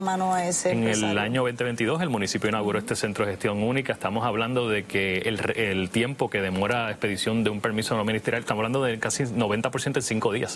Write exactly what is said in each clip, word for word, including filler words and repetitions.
mano a ese En empresario. el año veinte veintidós el municipio inauguró uh-huh. este centro de gestión única. Estamos hablando de que el, el tiempo que demora la expedición de un permiso no ministerial, estamos hablando de casi noventa por ciento en cinco días.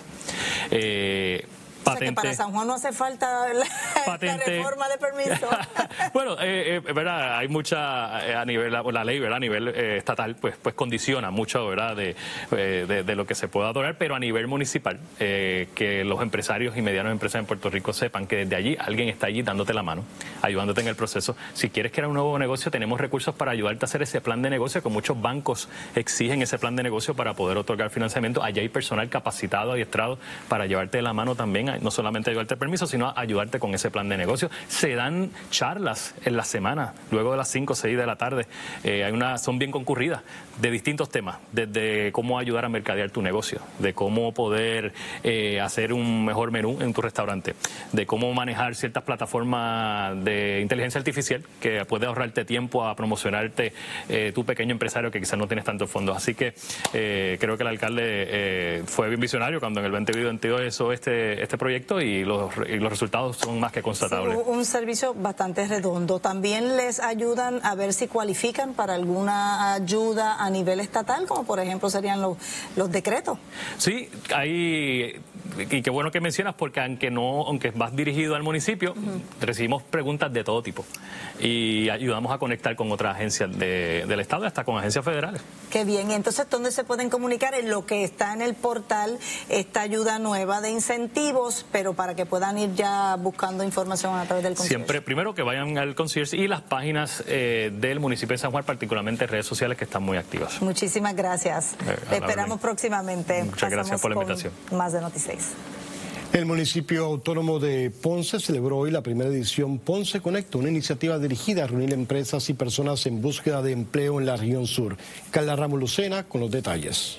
Eh, O sea que para San Juan no hace falta la, la reforma de permiso. Bueno, eh, eh, verdad, hay mucha eh, a nivel la, la ley, verdad, a nivel eh, estatal, pues, pues condiciona mucho, verdad, de, eh, de, de lo que se pueda adorar, pero a nivel municipal, eh, que los empresarios y medianos empresas en Puerto Rico sepan que desde allí alguien está allí dándote la mano, ayudándote en el proceso. Si quieres crear un nuevo negocio, tenemos recursos para ayudarte a hacer ese plan de negocio, que muchos bancos exigen ese plan de negocio para poder otorgar financiamiento. Allá hay personal capacitado, adiestrado para llevarte de la mano también, no solamente ayudarte el permiso, sino ayudarte con ese plan de negocio. Se dan charlas en la semana, luego de las cinco o seis de la tarde. Eh, hay una, son bien concurridas, de distintos temas, desde cómo ayudar a mercadear tu negocio, de cómo poder eh, hacer un mejor menú en tu restaurante, de cómo manejar ciertas plataformas de inteligencia artificial que puede ahorrarte tiempo a promocionarte eh, tu pequeño empresario que quizás no tienes tantos fondos. Así que eh, creo que el alcalde eh, fue bien visionario cuando en el veinte veintidós hizo este, este proyecto y los, y los resultados son más que constatables. Sí, un servicio bastante redondo. También les ayudan a ver si cualifican para alguna ayuda a nivel estatal, como por ejemplo serían los, los decretos. Sí, hay, y qué bueno que mencionas, porque aunque no, aunque vas dirigido al municipio, uh-huh. recibimos preguntas de todo tipo y ayudamos a conectar con otras agencias de, del Estado y hasta con agencias federales. Qué bien. Y entonces, ¿dónde se pueden comunicar? En lo que está en el portal, esta ayuda nueva de incentivos, pero para que puedan ir ya buscando información a través del concierge. Siempre, primero que vayan al concierge y las páginas eh, del municipio de San Juan, particularmente redes sociales que están muy activas. Muchísimas gracias. Eh, Te esperamos próximamente. Muchas Pasamos gracias por la invitación. Más de Notiseis. El municipio autónomo de Ponce celebró hoy la primera edición Ponce Conecta, una iniciativa dirigida a reunir empresas y personas en búsqueda de empleo en la región sur. Carla Ramos Lucena con los detalles.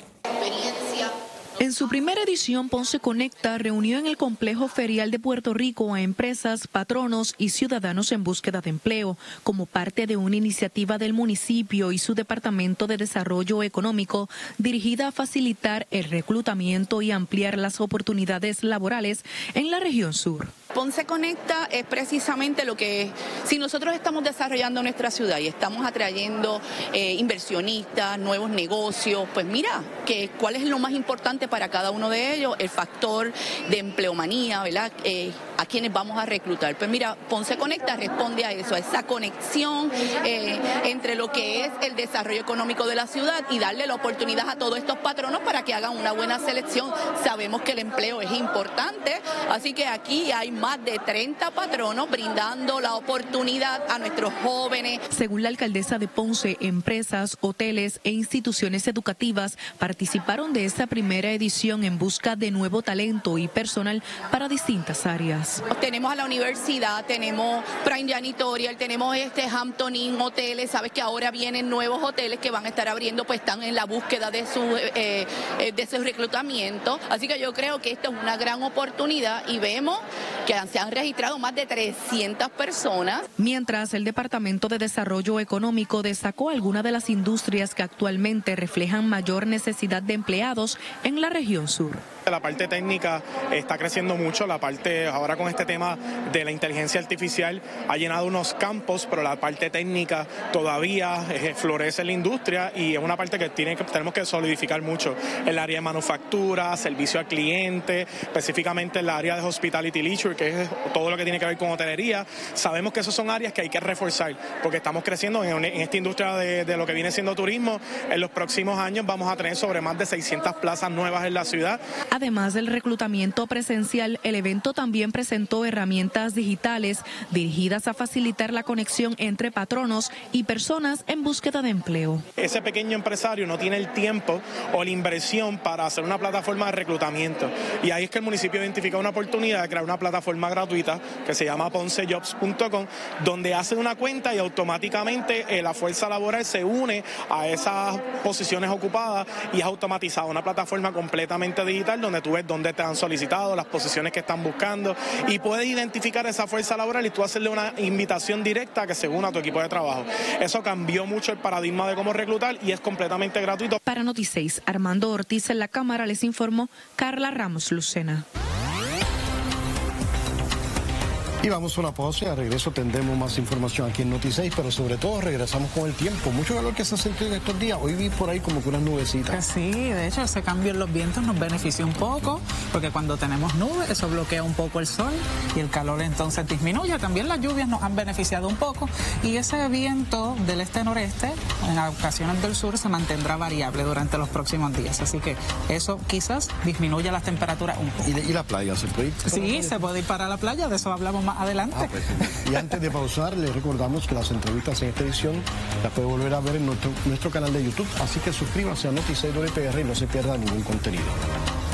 En su primera edición, Ponce Conecta reunió en el complejo ferial de Puerto Rico a empresas, patronos y ciudadanos en búsqueda de empleo, como parte de una iniciativa del municipio y su Departamento de Desarrollo Económico dirigida a facilitar el reclutamiento y ampliar las oportunidades laborales en la región sur. Ponce Conecta es precisamente lo que, si nosotros estamos desarrollando nuestra ciudad y estamos atrayendo eh, inversionistas, nuevos negocios, pues mira, que cuál es lo más importante para cada uno de ellos, el factor de empleomanía, ¿verdad? Eh, a quienes vamos a reclutar. Pues mira, Ponce Conecta responde a eso, a esa conexión eh, entre lo que es el desarrollo económico de la ciudad y darle la oportunidad a todos estos patronos para que hagan una buena selección. Sabemos que el empleo es importante, así que aquí hay más de treinta patronos brindando la oportunidad a nuestros jóvenes. Según la alcaldesa de Ponce, empresas, hoteles e instituciones educativas participaron de esta primera edición en busca de nuevo talento y personal para distintas áreas. Tenemos a la universidad, tenemos Prime Janitorial, tenemos este Hampton Inn Hoteles, sabes que ahora vienen nuevos hoteles que van a estar abriendo, pues están en la búsqueda de su, eh, de su reclutamiento, así que yo creo que esto es una gran oportunidad y vemos que se han registrado más de trescientas personas. Mientras el Departamento de Desarrollo Económico destacó algunas de las industrias que actualmente reflejan mayor necesidad de empleados en la región sur. La parte técnica está creciendo mucho, la parte ahora con este tema de la inteligencia artificial ha llenado unos campos, pero la parte técnica todavía eh, florece en la industria y es una parte que, tiene que tenemos que solidificar mucho. El área de manufactura, servicio al cliente, específicamente el área de hospitality leisure, que es todo lo que tiene que ver con hotelería. Sabemos que esas son áreas que hay que reforzar porque estamos creciendo en, en esta industria de, de lo que viene siendo turismo. En los próximos años vamos a tener sobre más de seiscientas plazas nuevas en la ciudad. Además del reclutamiento presencial, el evento también presentó herramientas digitales dirigidas a facilitar la conexión entre patronos y personas en búsqueda de empleo. Ese pequeño empresario no tiene el tiempo o la inversión para hacer una plataforma de reclutamiento y ahí es que el municipio identifica una oportunidad de crear una plataforma gratuita que se llama ponce jobs punto com, donde hacen una cuenta y automáticamente eh, la fuerza laboral se une a esas posiciones ocupadas y es automatizada, una plataforma completamente digital donde tú ves dónde te han solicitado, las posiciones que están buscando y puedes identificar esa fuerza laboral y tú hacerle una invitación directa a que se una a tu equipo de trabajo. Eso cambió mucho el paradigma de cómo reclutar y es completamente gratuito. Para Notiseis, Armando Ortiz en la cámara, les informó Carla Ramos Lucena. Y vamos a una pausa y al regreso tendremos más información aquí en Noti seis, pero sobre todo regresamos con el tiempo. Mucho calor que se ha sentido en estos días. Hoy vi por ahí como que unas nubecitas. Sí, de hecho ese cambio en los vientos nos beneficia un poco, porque cuando tenemos nubes eso bloquea un poco el sol y el calor entonces disminuye. También las lluvias nos han beneficiado un poco y ese viento del este-noreste en ocasiones del sur se mantendrá variable durante los próximos días. Así que eso quizás disminuya las temperaturas un poco. ¿Y, de, y la playa? ¿Se puede ir? Sí, se puede ir para la playa, de eso hablamos más adelante. Ah, pues, y antes de pausar, les recordamos que las entrevistas en esta edición las puede volver a ver en nuestro, nuestro canal de YouTube, así que suscríbase a Noti seis W P R y no se pierda ningún contenido.